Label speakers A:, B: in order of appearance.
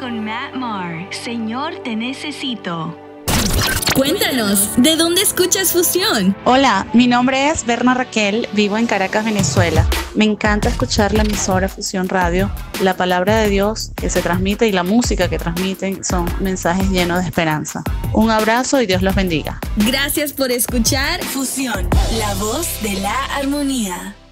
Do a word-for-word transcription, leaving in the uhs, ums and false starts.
A: con Matt Maher. Señor, te necesito.
B: Cuéntanos, ¿de dónde escuchas Fusión?
C: Hola, mi nombre es Berna Raquel, vivo en Caracas, Venezuela. Me encanta escuchar la emisora Fusión Radio. La palabra de Dios que se transmite y la música que transmiten son mensajes llenos de esperanza. Un abrazo y Dios los bendiga.
B: Gracias por escuchar
A: Fusión, la voz de la armonía.